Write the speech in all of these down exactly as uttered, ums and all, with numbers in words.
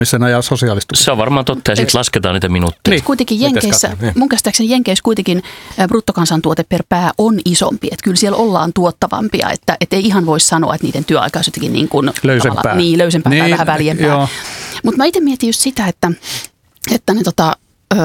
ja sosiaalistumisen. Se on varmaan totta ja sitten lasketaan niitä minuutteja. Niin. Kuitenkin Jenkeissä, mun käsittääkseni Jenkeissä kuitenkin bruttokansantuote per pää on isompi. Että kyllä siellä ollaan tuottavampia, että et ei ihan voi sanoa, että niiden työaika on jotenkin niin kuin löysempää, niin, löysempää niin, tai vähän väljempää. Mutta mä itse mietin just sitä, että, että ne tota,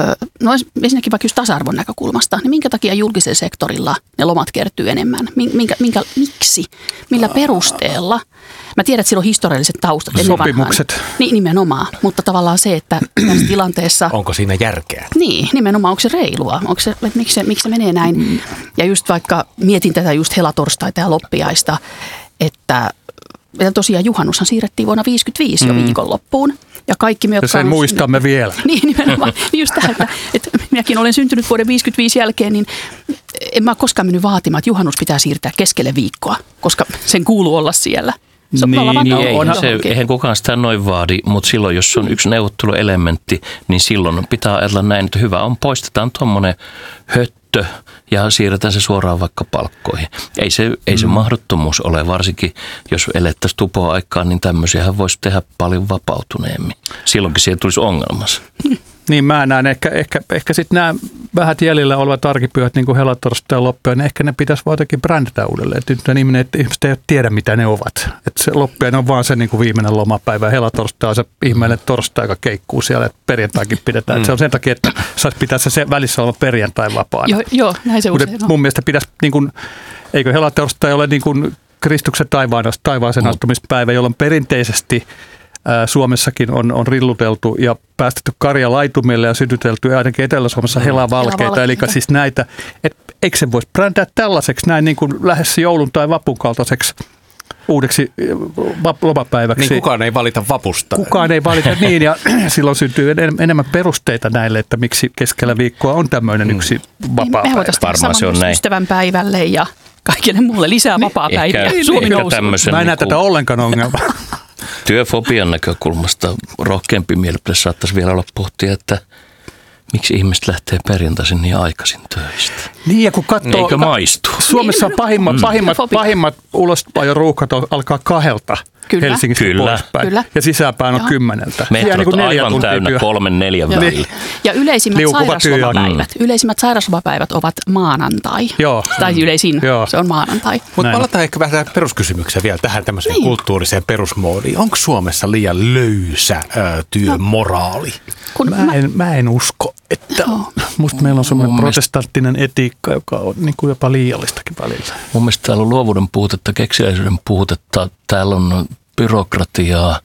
no ensinnäkin vaikka just tasa-arvon näkökulmasta, niin minkä takia julkisella sektorilla ne lomat kertyy enemmän? Minkä, minkä, miksi? Millä perusteella? Mä tiedän, että sillä on historialliset taustat. Sopimukset. Vanhaan. Niin, nimenomaan. Mutta tavallaan se, että tässä tilanteessa... Onko siinä järkeä? Niin, nimenomaan. Onko se reilua? Onko se, että miksi, se, miksi se menee näin? Mm. Ja just vaikka mietin tätä just helatorstaita ja loppiaista, että tosiaan juhannushan siirrettiin vuonna viisikymmentäviisi mm. jo viikonloppuun. Ja kaikki me, jotka... Ja sen muistamme vielä. Niin, nimenomaan. Just tämä, että, että minäkin olen syntynyt vuoden viisikymmentäviisi jälkeen, niin en mä ole koskaan mennyt vaatimaan, että juhannus pitää siirtää keskelle viikkoa, koska sen kuuluu olla siellä. Se on niin, niin eihän, se, eihän kukaan sitä noin vaadi, mutta silloin, jos on yksi neuvotteluelementti, niin silloin pitää ajatella näin, että hyvä on, poistetaan tuommoinen höttö ja siirretään se suoraan vaikka palkkoihin. Ei se, ei se mm. mahdottomuus ole, varsinkin jos elettäisiin tupoa aikaan, niin tämmöisiähän voisi tehdä paljon vapautuneemmin. Silloinkin siihen tulisi ongelmassa. Niin mä näen, ehkä, ehkä, ehkä sitten nämä vähät jäljellä olevat arkipyhät, niin kuin helatorstai ja loppia, niin ehkä ne pitäisi vaan jotenkin brändätä uudelleen. Että nyt ihminen, että ihmiset ei tiedä, mitä ne ovat. Että se loppia on vaan se niin kuin viimeinen lomapäivä. Helatorstai on se ihmeellinen torstai, joka keikkuu siellä, että perjantaikin pidetään. Mm. Se on sen takia, että saisi pitää se, se välissä oleva perjantai vapaana. Joo, joo, näin se usein on. Mun mielestä pitäisi, niin kuin, eikö helatorstai ole niin kuin Kristuksen taivaaseen astumispäivä, jolloin perinteisesti Suomessakin on, on rilluteltu ja päästetty karja laitumille ja sytytelty ja ainakin Etelä-Suomessa helavalkeita. Eli siis näitä, et, eikö se voisi brändää tällaiseksi näin niin kuin lähes joulun tai vapun kaltaiseksi uudeksi lomapäiväksi. Niin kukaan ei valita vapusta. Kukaan ei valita niin ja silloin syntyy enemmän perusteita näille, että miksi keskellä viikkoa on tämmöinen yksi vapaa päivä. Varmaan se on näin. Ystävän päivälle ja kaikille muulle lisää vapaa päiviä. Suomi nousee. Mä en näe tätä ollenkaan ongelmaa. Työfobian näkökulmasta rohkeampi mielipide saattaisi vielä olla pohtia, että miksi ihmiset lähtee perjantaisin niin aikaisin töistä. Niin ja kun katsoo... Eikö maistu? Suomessa on pahimmat, mm. pahimmat, pahimmat ulosajoruuhkat alkaa kahdelta. Kyllä. Helsingistä Kyllä. poispäin. Kyllä. Ja sisäänpäin on kymmeneltä. Metrot niin aivan täynnä työ. kolmen neljän välillä. Ja yleisimmät sairauslomapäivät, mm. yleisimmät sairauslomapäivät ovat maanantai. Joo. Tai yleisin, Joo. se on maanantai. Mutta palataan ehkä vähän peruskysymykseen vielä tähän tämmöiseen niin. kulttuuriseen perusmoodiin. Onko Suomessa liian löysä ö, työmoraali? No. Mä, en, mä en usko, että no. musta meillä on semmoinen protestanttinen etiikka, joka on niin kuin jopa liiallistakin välillä. Mun mielestä täällä on luovuuden puutetta, keksiäisyyden puutetta, täällä on byrokratiaa.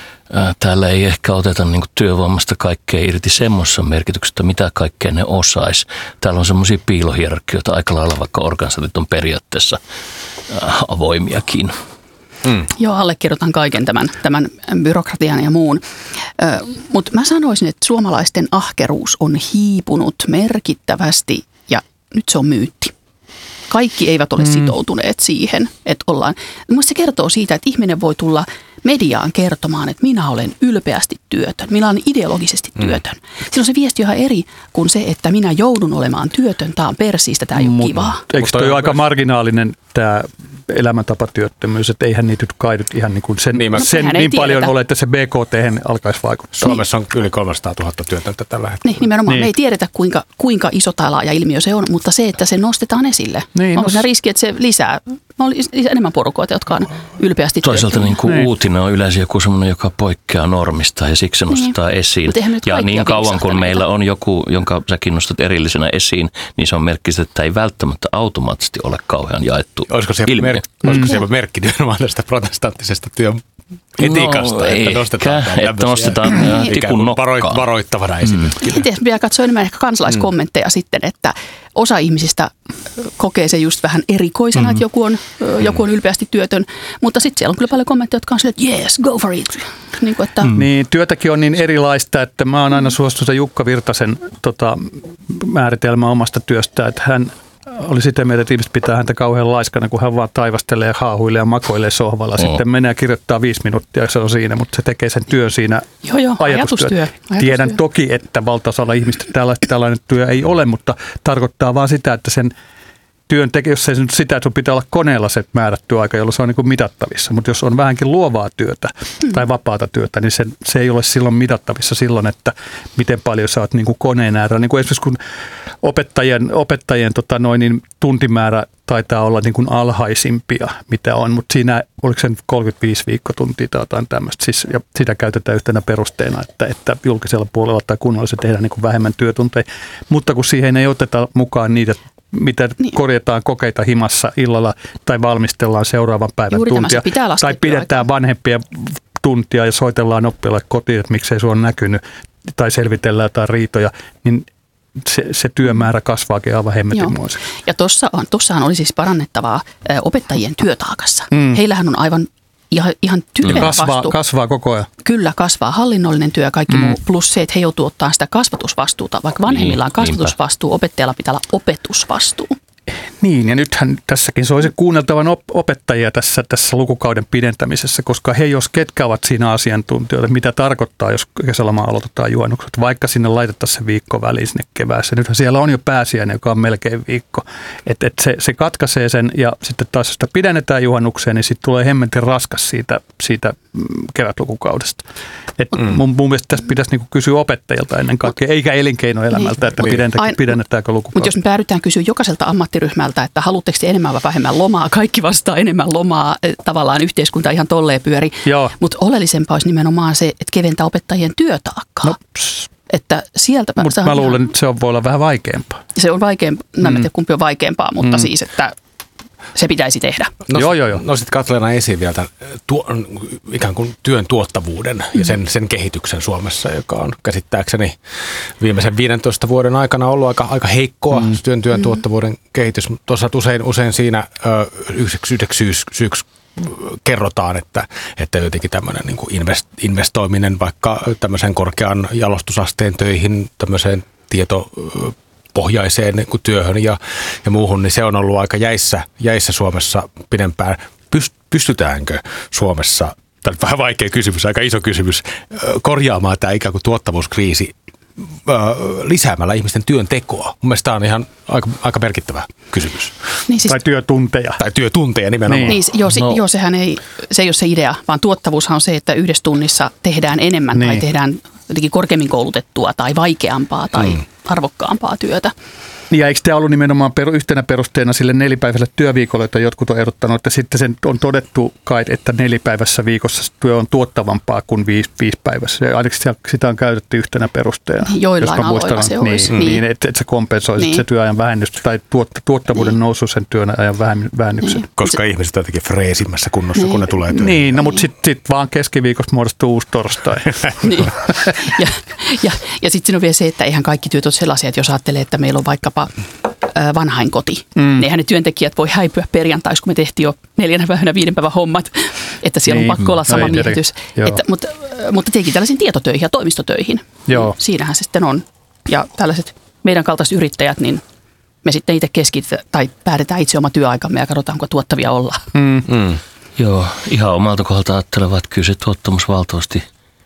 Täällä ei ehkä oteta niin kuin työvoimasta kaikkea irti semmoisessa merkityksestä, mitä kaikkea ne osaisi. Täällä on semmoisia piilohierarkioita aika lailla, vaikka organisaatiot on periaatteessa avoimiakin. Mm. Joo, allekirjoitan kaiken tämän, tämän byrokratian ja muun. Ö, mutta mä sanoisin, että suomalaisten ahkeruus on hiipunut merkittävästi ja nyt se on myytti. Kaikki eivät ole mm. sitoutuneet siihen, että ollaan. Mielestäni se kertoo siitä, että ihminen voi tulla mediaan kertomaan, että minä olen ylpeästi työtön. Minä olen ideologisesti työtön. Mm. Silloin se viesti on ihan eri kuin se, että minä joudun olemaan työtön. Tämä on persiistä, tämä ei ole kivaa. Eikö toi ole aika marginaalinen tämä elämäntapatyöttömyys, että eihän niitä kaidut ihan niin kuin sen, niin, mä, sen niin paljon ole, että se B K T:hen alkaisi vaikuttaa. Suomessa on yli kolmesataatuhatta työtöntä tällä hetkellä. Niin, nimenomaan. Niin. Me ei tiedetä, kuinka, kuinka iso tai laaja ilmiö se on, mutta se, että se nostetaan esille. Niin, onko no, se riski, että se lisää, on enemmän porukoita, jotka on ylpeästi toisaalta niin kuin niin. uutinen on yleensä joku semmoinen, joka poikkeaa normista ja siksi se nostetaan niin. esiin. Ja niin kauan kun meillä on joku, jonka säkin nostat erillisenä esiin, niin se on merkki, että ei välttämättä automaattisesti ole kauhean jaettu ilmiö. Mer- olisiko mm. siellä merkki nimenomaan tästä protestanttisesta työn etiikasta, no, että nostetaan, että nostetaan tikun nokkaan. Varoittavana esimerkkinä. Mm. Pitää katsoa enemmän ehkä kansalaiskommentteja mm. sitten, että osa ihmisistä kokee se just vähän erikoisena, mm. että joku on, joku on ylpeästi työtön, mutta sitten siellä on kyllä paljon kommentteja, jotka on silleen, että yes, go for it. Niin, kuin, että... mm. niin, työtäkin on niin erilaista, että mä oon aina suostunut Jukka Virtasen tota, määritelmä omasta työstä, että hän oli sitä mieltä, että ihmiset pitää häntä kauhean laiskana, kun hän vaan taivastelee ja haahuilee ja makoilee sohvalla. Oh. Sitten menee ja kirjoittaa viisi minuuttia ja se on siinä, mutta se tekee sen työn siinä joo, joo, ajatustyö. ajatustyö. Tiedän toki, että valtaosalla ihmistä tällainen, tällainen työ ei ole, mutta tarkoittaa vaan sitä, että sen työntekijä, jos ei se nyt sitä, että sun pitää olla koneella se määrätty aika, jolloin se on niin kuin mitattavissa. Mutta jos on vähänkin luovaa työtä mm. tai vapaata työtä, niin se, se ei ole silloin mitattavissa silloin, että miten paljon sä oot niin kuin koneen äärellä. Niin kuin esimerkiksi kun opettajien, opettajien tota noin, niin tuntimäärä taitaa olla niin kuin alhaisimpia, mitä on, mutta siinä oliko se kolmekymmentäviisi viikkotuntia tai jotain tämmöistä. Siis, ja sitä käytetään yhtenä perusteena, että, että julkisella puolella tai kunnallisella tehdään niin kuin vähemmän työtunteja. Mutta kun siihen ei oteta mukaan niitä, mitä niin. korjataan kokeita himassa illalla tai valmistellaan seuraavan päivän Juuri tuntia. Tai pidetään aikaa. vanhempia tuntia ja soitellaan oppilaille kotiin, että miksei se ole näkynyt tai selvitellään jotain riitoja, niin Se, se työmäärä kasvaakin aivan hemmetinmoiseksi. Ja tuossa on, tossahan oli siis parannettavaa opettajien työtaakassa. Mm. Heillähän on aivan ihan, ihan tyhjä kasvaa, vastuu. Kasvaa koko ajan. Kyllä, kasvaa hallinnollinen työ ja kaikki mm. muu. Plus se, että he joutuu ottaa sitä kasvatusvastuuta. Vaikka vanhemmilla on kasvatusvastuu, opettajalla pitää olla opetusvastuu. Niin, ja nythän tässäkin se olisi kuunneltavan opettajia tässä, tässä lukukauden pidentämisessä, koska he, jos ketkä ovat siinä asiantuntijoita, mitä tarkoittaa, jos kesäloma aloitetaan juhannukset, vaikka sinne laitettaisiin se viikko väliin sinne keväässä. Nythän siellä on jo pääsiäinen, joka on melkein viikko. Että et se, se katkaisee sen, ja sitten taas jos sitä pidennetään juhannukseen, niin sitten tulee hemmetin raskas siitä, siitä kevätlukukaudesta. Et mm. mun, mun mielestä tässä pitäisi niinku kysyä opettajilta ennen kaikkea, eikä elinkeinoelämältä, että niin. pidennetäänkö lukukautta. Mutta jos me päädytään kysyä jokaiselta ammattiryhmältä, että haluatteko te enemmän vai vähemmän lomaa, kaikki vastaa enemmän lomaa, tavallaan yhteiskunta ihan tolleen pyöri. Mutta oleellisempaa olisi nimenomaan se, että keventää opettajien työtaakkaa. No, että sieltä mutta mä luulen, että se on, voi olla vähän vaikeampaa. Se on vaikeampaa, mm. en tiedä kumpi on vaikeampaa, mutta mm. siis, että se pitäisi tehdä. No, joo, joo, joo. No sitten Katleena esiin vielä tämän tuo, ikään kuin työn tuottavuuden mm. ja sen, sen kehityksen Suomessa, joka on käsittääkseni viimeisen viidentoista vuoden aikana ollut aika, aika heikkoa mm. työn, työn mm. tuottavuuden kehitys. Tuossa usein, usein siinä yhdeksi, yhdeksi syyksi, syyksi kerrotaan, että, että jotenkin tämmöinen niin kuin invest, investoiminen vaikka tämmöisen korkean jalostusasteen töihin, tämmöiseen tieto pohjaiseen niin kuin työhön ja, ja muuhun, niin se on ollut aika jäissä, jäissä Suomessa pidempään. Pyst, pystytäänkö Suomessa, tämä on vähän vaikea kysymys, aika iso kysymys, korjaamaan tämä ikään kuin tuottavuuskriisi lisäämällä ihmisten työntekoa? Mun mielestä tämä on ihan aika, aika merkittävä kysymys. Niin siis, tai työtunteja. Tai työtunteja nimenomaan. Niin, joo, no. joo, sehän ei, se ei ole se idea, vaan tuottavuushan on se, että yhdessä tunnissa tehdään enemmän niin. tai tehdään jotenkin korkeammin koulutettua tai vaikeampaa tai mm. arvokkaampaa työtä. Niin ja eikö tämä ollut nimenomaan peru, yhtenä perusteena sille nelipäiväiselle työviikolle, että jotkut on ehdottanut, että sitten sen on todettu kai, että nelipäivässä viikossa työ on tuottavampaa kuin viisi, viisi päivässä. Ja ainakin sitä on käytetty yhtenä perusteena. Joillain aloilla se niin, olisi. Niin, niin että, että se kompensoisi niin. se työajan vähennys tai tuotta, tuottavuuden niin. nousu sen työajan vähennyksen. Niin. Koska se, ihmiset on jotenkin freesimmässä kunnossa, niin. kun ne tulee työhön. Niin, no mutta sitten sit vaan keskiviikosta muodostuu uusi torstai. niin. Ja, ja, ja sitten siinä on vielä se, että eihän kaikki työt ole sellaisia, että jos ajattelee, että meillä on vaikkapa vanhainkoti. Mm. Eihän ne työntekijät voi häipyä perjantaisi, kun me tehtiin jo neljänä päivänä viiden päivän hommat, että siellä niin, on pakko olla sama miehitys. Että, mutta, mutta tietenkin tällaisiin tietotöihin ja toimistotöihin. Joo. Siinähän se sitten on. Ja tällaiset meidän kaltaiset yrittäjät, niin me sitten itse keskitytään tai päätetään itse oma työaikamme ja katsotaan, kuinka tuottavia ollaan. Mm. Mm. Joo, ihan omalta kohdalta ajattelevat, että kyllä se tuottamus valtavasti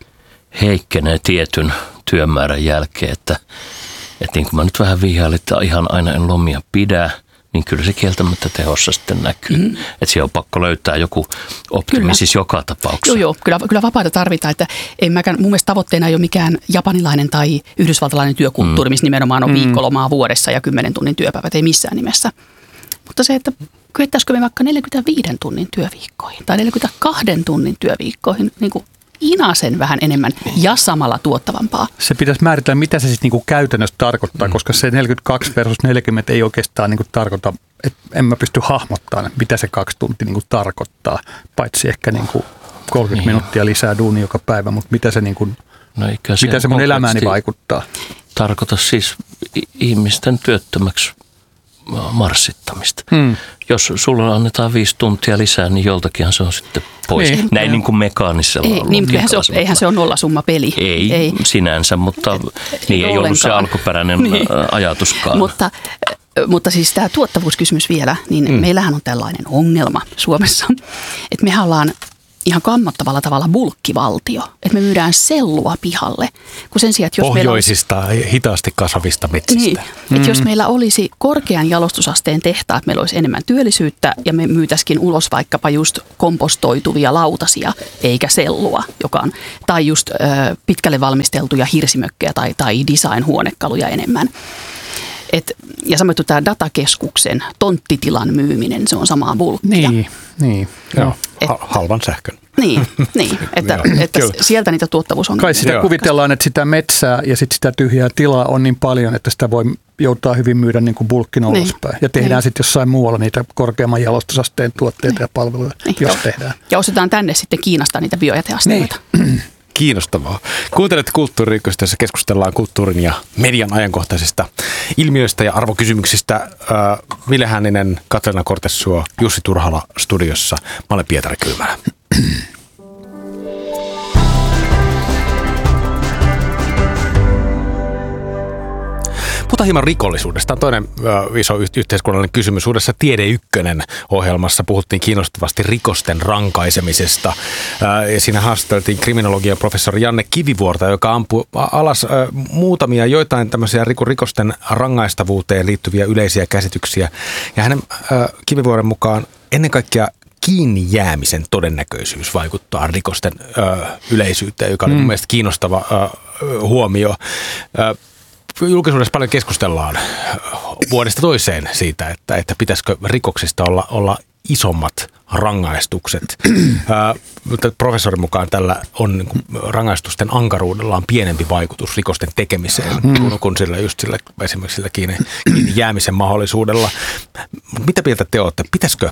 heikkenee tietyn työmäärän jälkeen, että Että niin kuin mä nyt vähän vihjailin, että ihan aina en lomia pidä, niin kyllä se kieltämättä tehossa sitten näkyy. Mm. Että siellä on pakko löytää joku optimi siis joka tapauksessa. Joo, joo. Kyllä, kyllä vapaata tarvitaan. Että en mäkään, mun mielestä tavoitteena ei ole mikään japanilainen tai yhdysvaltalainen työkulttuuri, mm. missä nimenomaan on mm. viikkolomaa vuodessa ja kymmenen tunnin työpäivät, ei missään nimessä. Mutta se, että kyettäisikö me vaikka neljänkymmenenviiden tunnin työviikkoihin tai neljänkymmentäkahden tunnin työviikkoihin, niin kuin inasen vähän enemmän ja samalla tuottavampaa. Se pitäisi määritellä, mitä se siis niinku käytännössä tarkoittaa, mm. koska se neljäkymmentäkaksi versus neljäkymmentä ei oikeastaan niinku tarkoita, että en mä pysty hahmottamaan, mitä se kaksi tuntia niinku tarkoittaa, paitsi ehkä niinku kolmekymmentä niin. minuuttia lisää duunia joka päivä, mutta mitä se, niinku, no mitä se mun elämääni vaikuttaa. Tarkoita siis ihmisten työttömäksi marssittamista. Hmm. Jos sulla annetaan viisi tuntia lisää, niin joltakinhan se on sitten pois. Niin. Näin niin kuin mekaanisella ei, niin, eihän, se ole, eihän se ole nollasumma-peli. Ei, ei sinänsä, mutta niin ei, ei ollut se alkuperäinen niin. ajatuskaan. Mutta, mutta siis tämä tuottavuuskysymys vielä, niin hmm. meillähän on tällainen ongelma Suomessa, että mehän ollaan ihan kammottavalla tavalla bulkkivaltio. Että me myydään sellua pihalle. Kun sen sijaan, että jos pohjoisista, meillä olisi, hitaasti kasvavista metsistä. Niin, mm. että jos meillä olisi korkean jalostusasteen tehtaat, meillä olisi enemmän työllisyyttä ja me myytäisikin ulos vaikkapa just kompostoituvia lautasia, eikä sellua, joka on, tai just ö, pitkälle valmisteltuja hirsimökkejä tai, tai design-huonekaluja enemmän. Et, ja samoin tämä datakeskuksen tonttitilan myyminen, se on samaa bulkkia. Niin, niin. Joo. Et, halvan sähkön. Niin, niin että, että sieltä niitä tuottavuus on. Kai sitä Joo. kuvitellaan, että sitä metsää ja sit sitä tyhjää tilaa on niin paljon, että sitä voi joutaa hyvin myydä niin kuin bulkkina niin. ulospäin. Ja tehdään niin. sitten jossain muualla niitä korkeamman jalostusasteen tuotteita niin. ja palveluja, niin. jos ja, tehdään. Ja ostetaan tänne sitten Kiinasta niitä biojäteasteita. Niin. Kiinnostavaa. Kuuntelet Kulttuuri Ykköstä, jossa keskustellaan kulttuurin ja median ajankohtaisista ilmiöistä ja arvokysymyksistä. Äh, Ville Hänninen, Katriina Kortessuo, Jussi Turhala studiossa. Mä olen Pietari Kylmälä. Puhutaan hieman rikollisuudesta. Toinen ö, iso yhteiskunnallinen kysymys. Uudessa Tiede Ykkönen -ohjelmassa puhuttiin kiinnostavasti rikosten rankaisemisesta. Ö, ja siinä haastateltiin kriminologian professori Janne Kivivuorta, joka ampui alas ö, muutamia joitain tämmöisiä rikosten rangaistavuuteen liittyviä yleisiä käsityksiä. Ja hänen ö, Kivivuoren mukaan ennen kaikkea kiinni jäämisen todennäköisyys vaikuttaa rikosten ö, yleisyyteen, joka oli mm. mun mielestä kiinnostava ö, huomio. Ö, Julkisuudessa paljon keskustellaan vuodesta toiseen siitä, että, että pitäisikö rikoksista olla, olla isommat rangaistukset. Ää, mutta professorin mukaan tällä on niin kuin, rangaistusten ankaruudella on pienempi vaikutus rikosten tekemiseen mm. kuin sillä, just sillä, esimerkiksi sillä kiinni, kiinni jäämisen mahdollisuudella. Mitä mieltä te olette? Pitäisikö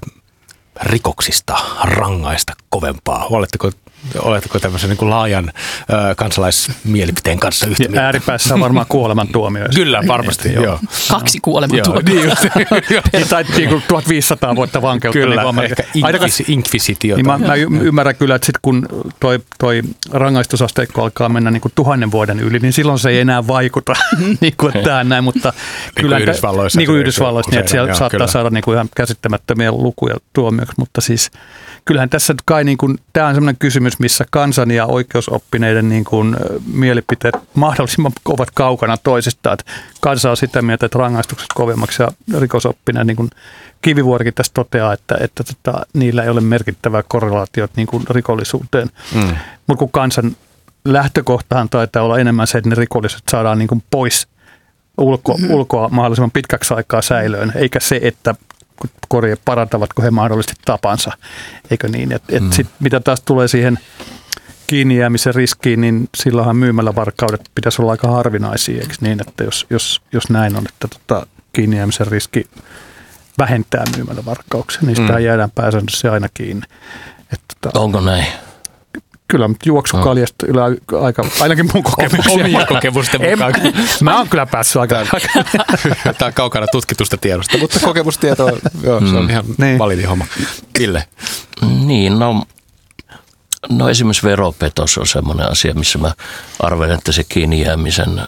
rikoksista rangaista kovempaa? Oletteko Oletteko tämmöisen niin kuin laajan ö, kansalaismielipiteen kanssa yhtä mieltä? Ääripäässä on varmaan kuolemantuomio. Kyllä, varmasti. Joo. Kaksi kuolemantuomioita. Niin, tai niin kuin tuhatviisisataa vuotta vankeutta. Kyllä, niin ehkä inkvis- inkvisitiota. Niin mä, mä ymmärrän kyllä, että sit kun toi, toi rangaistusasteikko alkaa mennä niin kuin tuhannen vuoden yli, niin silloin se ei enää vaikuta niin kuin tähän näin. Mutta niin kuin Yhdysvalloissa. Niin kuin Yhdysvalloissa, niin että siellä joo, saattaa kyllä saada niin kuin ihan käsittämättömiä lukuja tuomioksi. Mutta siis kyllähän tässä kai, niin kuin, tämä on sellainen kysymys, missä kansan ja oikeusoppineiden niin kuin mielipiteet mahdollisimman ovat kaukana toisistaan. Että kansa on sitä mieltä, että rangaistukset kovemmaksi ja rikosoppineen, niin kuin Kivivuorikin tässä toteaa, että, että tota, niillä ei ole merkittävää korrelaatiota niin kuin rikollisuuteen. Mm. Mutta kun kansan lähtökohtahan taitaa olla enemmän se, että ne rikolliset saadaan niin kuin pois ulko, mm-hmm. ulkoa mahdollisimman pitkäksi aikaa säilöön, eikä se, että korje parantavatko he mahdollisesti tapansa, eikö niin? Et, et mm. sit, mitä taas tulee siihen kiinni jäämisen riskiin, niin silloinhan myymälävarkaudet pitäisi olla aika harvinaisia, eikö niin? Että jos, jos, jos näin on, että tota, kiinni jäämisen riski vähentää myymälävarkauksia, niin sitä mm. jäädään pääsääntöisesti aina kiinni. Et, tota, onko näin? Kyllä, mutta juoksukaljasta oh. aika, ainakin mun kokemuksia. Omia kokemusten mukaan. Mä oon kyllä päässyt aika. Tämä on kaukana tutkitusta tiedosta, mutta kokemustieto joo, se on ihan niin validi homma. Ville? Niin, no, no esimerkiksi veropetos on semmoinen asia, missä mä arvelen, että se kiinni jäämisen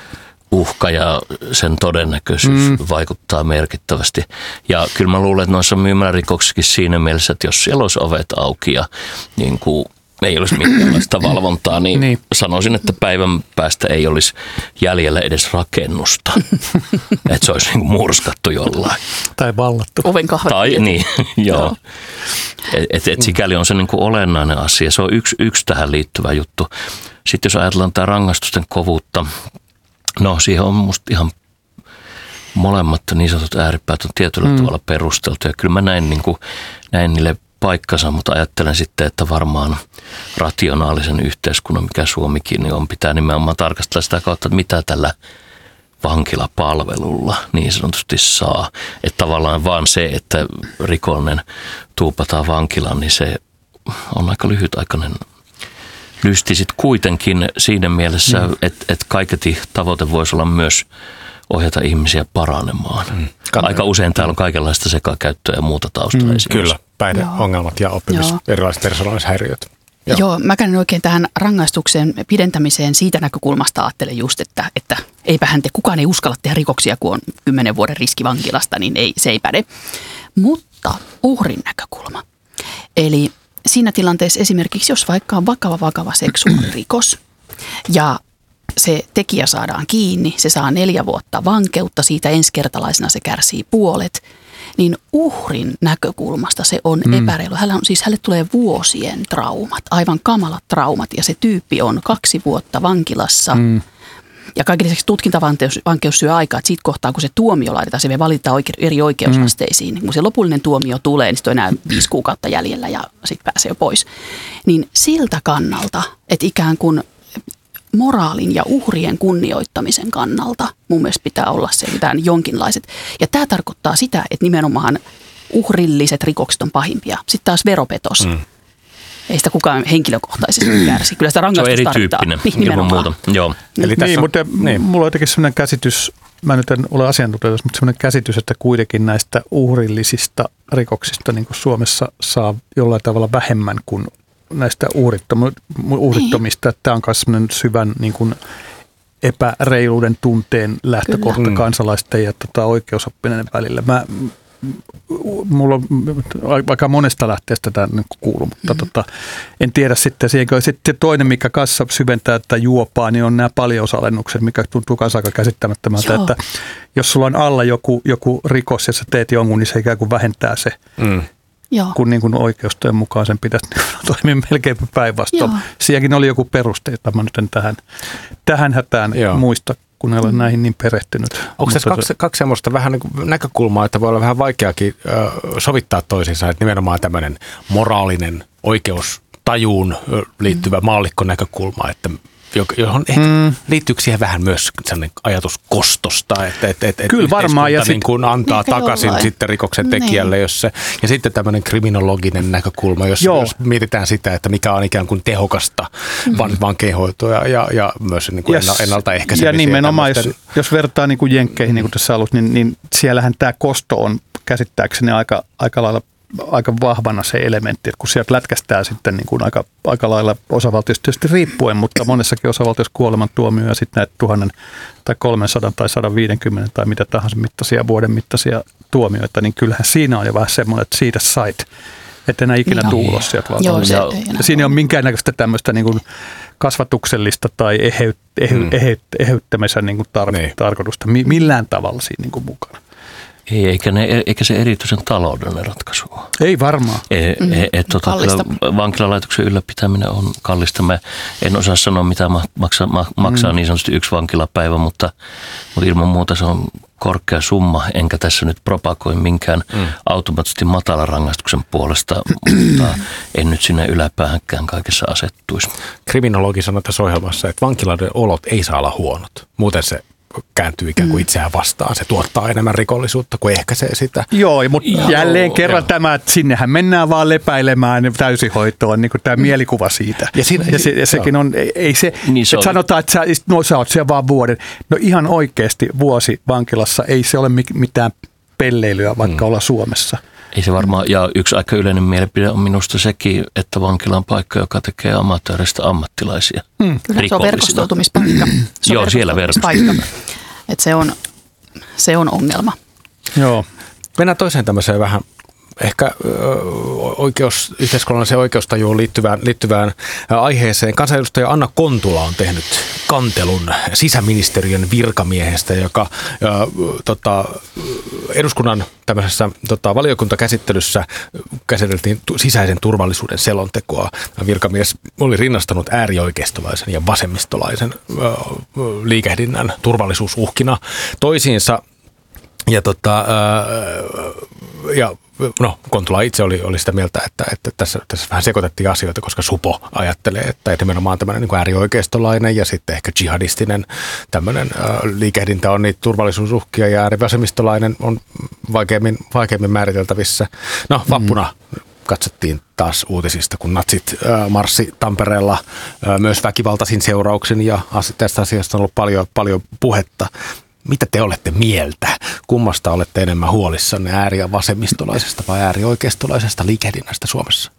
uhka ja sen todennäköisyys mm. vaikuttaa merkittävästi. Ja kyllä mä luulen, että noissa myymälärikoksissakin siinä mielessä, että jos siellä olisi ovet auki ja niin kuin ei olisi minkäänlaista valvontaa, niin, niin sanoisin, että päivän päästä ei olisi jäljellä edes rakennusta. Että se olisi niin kuin murskattu jollain. Tai vallattu. Oven kahvat. Tai niin, joo. Että et sikäli on se niin kuin olennainen asia. Se on yksi, yksi tähän liittyvä juttu. Sitten jos ajatellaan tämä rangaistusten kovuutta, no siihen on musta ihan molemmat niin sanotut ääripäät on tietyllä mm. tavalla perusteltu. Ja kyllä mä näin, niin kuin, näin niille paikkansa, mutta ajattelen sitten, että varmaan rationaalisen yhteiskunnan, mikä Suomikin niin on, pitää nimenomaan tarkastella sitä kautta, että mitä tällä vankilapalvelulla niin sanotusti saa. Että tavallaan vaan se, että rikollinen tuupataan vankilaan, niin se on aika lyhytaikainen lysti sitten kuitenkin siinä mielessä, mm. että, että kaiketi tavoite voisi olla myös ohjata ihmisiä paranemaan. Mm. Aika usein täällä on kaikenlaista sekakäyttöä ja muuta taustalla. Mm. Kyllä, päihdeongelmat ja oppimis, erilaiset persoonallisuushäiriöt. Joo. Joo, mä käyn oikein tähän rangaistuksen pidentämiseen siitä näkökulmasta ajattelen just, että, että eipähän te, kukaan ei uskalla tehdä rikoksia, kun on kymmenen vuoden riski vankilasta, niin ei, se ei päde. Mutta uhrin näkökulma. Eli siinä tilanteessa esimerkiksi, jos vaikka on vakava, vakava seksuaalirikos ja se tekijä saadaan kiinni, se saa neljä vuotta vankeutta, siitä ensikertalaisena se kärsii puolet, niin uhrin näkökulmasta se on mm. epäreilu. Hänellä on, siis hänelle tulee vuosien traumat, aivan kamalat traumat, ja se tyyppi on kaksi vuotta vankilassa. Mm. Ja kaiken lisäksi tutkintavankeus syö aikaa, että siitä kohtaa, kun se tuomio laitetaan, se me valitaan oike- eri oikeusasteisiin. Mm. Kun se lopullinen tuomio tulee, niin sitten on enää viisi kuukautta jäljellä ja sitten pääsee jo pois. Niin siltä kannalta, että ikään kuin moraalin ja uhrien kunnioittamisen kannalta mun mielestä pitää olla selvitään jonkinlaiset. Ja tämä tarkoittaa sitä, että nimenomaan uhrilliset rikokset on pahimpia. Sitten taas veropetos. Mm. Ei sitä kukaan henkilökohtaisesti kärsi. Kyllä sitä rangaistus tarvitaan. Se on erityyppinen ilman muuta. Joo. Eli niin, on, mutta niin. Mulla on jotenkin sellainen käsitys, mä nyt en ole asiantuntija, mutta sellainen käsitys, että kuitenkin näistä uhrillisista rikoksista niin kuin Suomessa saa jollain tavalla vähemmän kuin näistä uhrittomista. Niin. Tämä on myös sellainen syvän niin kuin epäreiluuden tunteen lähtökohta Kyllä. kansalaisten ja tota, oikeusoppineiden välillä. Mä, mulla on aika monesta lähteestä tämä niin kuuluu, mutta mm-hmm. tota, en tiedä sitten. Sitten toinen, mikä kanssa syventää tätä juopaa, niin on nämä paljousalennukset, mikä tuntuu kanssa aika käsittämättömältä, että jos sulla on alla joku, joku rikos ja sä teet jonkun, niin se ikään kuin vähentää se. Mm. Joo. Kun niin kuin oikeustojen mukaan sen pitäisi toimia melkein päinvastoin. Sielläkin oli joku peruste, jota mä nyt en tähän, tähän hätään Joo. muista, kun olen näihin niin perehtynyt. Onko tässä kaksi, kaksi semmoista vähän niin kuin näkökulmaa, että voi olla vähän vaikeakin ö, sovittaa toisiinsa, että nimenomaan tämmöinen moraalinen oikeustajuun liittyvä mm. maallikkonäkökulma, että johon mm. liittyykö siihen vähän myös sellainen ajatus kostosta, että, että, että Kyllä varmaan, ja niin kuin antaa takaisin jollain. Sitten rikoksen tekijälle, niin. jos se, ja sitten tämmöinen kriminologinen näkökulma, jos, jos mietitään sitä, että mikä on ikään kuin tehokasta mm. vankeinhoitoa ja, ja, ja myös niin kuin yes. ennaltaehkäisemisiä. Ja nimenomaan, jos, jos vertaa niin kuin jenkkeihin, niin kuin tässä alussa, niin, niin siellähän tämä kosto on käsittääkseni aika, aika lailla aika vahvana se elementti, että kun sieltä lätkästää sitten niin kuin aika, aika lailla osavaltiosta tietysti riippuen, mutta monessakin osavaltiossa kuolemantuomio ja sitten näitä tuhannen tai kolmensadan tai sata viisikymmentä tai mitä tahansa mittaisia vuoden mittaisia tuomioita, niin kyllähän siinä on jo vähän semmoinen, että siitä sait, että enää ikinä no. tuu ulos sieltä valtiosta. Siinä ei ole minkäännäköistä tämmöistä niin kuin kasvatuksellista tai eheyt, eheyt, mm. eheyt, eheyttämisen niin kuin tar- niin. tarkoitusta millään tavalla siinä niin kuin mukana. Ei, eikä, ne, eikä se erityisen taloudellinen ratkaisu ole. Ei varmaan. E, mm, e, et, tota, vankilalaitoksen ylläpitäminen on kallista. Mä en osaa sanoa, mitä maksaa, maksaa mm. niin sanotusti yksi vankilapäivä, mutta, mutta ilman muuta se on korkea summa. Enkä tässä nyt propagoi minkään mm. automaattisesti matalan rangaistuksen puolesta, mutta en nyt sinne yläpäähänkään kaikessa asettuisi. Kriminologi sanoi tässä ohjelmassa, että vankilaiden olot ei saa olla huonot. Muuten se kääntyy ikään kuin itseään vastaan. Se tuottaa enemmän rikollisuutta kuin ehkäisee sitä. Joo, mutta Joo, jälleen kerran joo. tämä, että sinnehän mennään vaan lepäilemään täysihoitoon, niin kuin tämä mielikuva siitä. Ja, siinä, ja, se, ja sekin on, ei se, niin se että sanotaan, että sä, no, sä oot siellä vaan vuoden. No ihan oikeasti vuosi vankilassa ei se ole mitään pelleilyä, vaikka mm. olla Suomessa. Ei se varmaan, ja yksi aika yleinen mielipide on minusta sekin, että vankila on paikka, joka tekee amatööristä ammattilaisia. Hmm. Kyllä se on verkostoitumispaikka. Se on Joo, siellä verkostoitumispaikka. Että se on, se on ongelma. Joo. Mennään toiseen tämmöiseen vähän ehkä oikeus, yhteiskunnalliseen oikeustajuun liittyvään, liittyvään aiheeseen. Kansanedustaja Anna Kontula on tehnyt kantelun sisäministeriön virkamiehestä, joka ää, tota, eduskunnan tämmöisessä tota, valiokuntakäsittelyssä käsiteltiin tu- sisäisen turvallisuuden selontekoa. Virkamies oli rinnastanut äärioikeistolaisen ja vasemmistolaisen ää, liikehdinnän turvallisuusuhkina toisiinsa. Ja, tota, ää, ja no, Kontula itse oli, oli sitä mieltä, että, että tässä, tässä vähän sekoitettiin asioita, koska Supo ajattelee, että nimenomaan tämmöinen niin äärioikeistolainen ja sitten ehkä jihadistinen tämmöinen ää, liikehdintä on niitä turvallisuusuhkia ja äärivasemmistolainen on vaikeammin, vaikeammin määriteltävissä. No, vappuna mm. katsottiin taas uutisista, kun natsit ää, marssi Tampereella ää, myös väkivaltaisin seurauksin ja tästä asiasta on ollut paljon, paljon puhetta. Mitä te olette mieltä? Kummasta olette enemmän huolissanne, ääri- ja vasemmistolaisesta vai äärioikeistolaisesta liikehdinnästä Suomessa?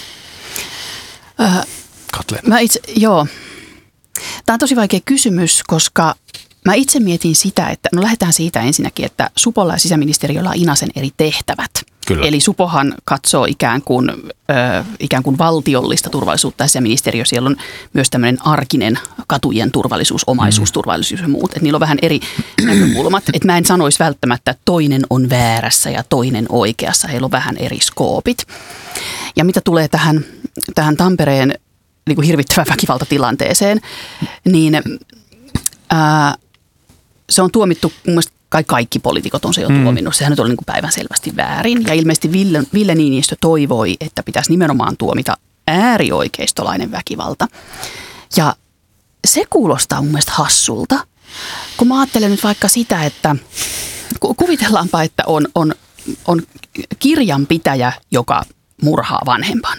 Äh, mä itse, joo. Tämä on tosi vaikea kysymys, koska mä itse mietin sitä, että no lähdetään siitä ensinnäkin, että Supolla ja sisäministeriöllä on inasen eri tehtävät. Kyllä. Eli Supohan katsoo ikään kuin, ö, ikään kuin valtiollista turvallisuutta. Sisäministeriö, siellä on myös tämmöinen arkinen katujen turvallisuus, omaisuusturvallisuus ja muut. Että niillä on vähän eri näkökulmat. Että mä en sanoisi välttämättä, että toinen on väärässä ja toinen oikeassa. Heillä on vähän eri skoopit. Ja mitä tulee tähän, tähän Tampereen niin kuin hirvittävän väkivaltatilanteeseen, niin ää, se on tuomittu mun mielestä kai kaikki poliitikot on se jo tuominnut. Sehän nyt oli niin kuin päivänselvästi väärin. Ja ilmeisesti Ville, Ville Niinistö toivoi, että pitäisi nimenomaan tuomita äärioikeistolainen väkivalta. Ja se kuulostaa mun mielestä hassulta, kun mä ajattelen nyt vaikka sitä, että kuvitellaanpa, että on, on, on kirjanpitäjä, joka murhaa vanhempan.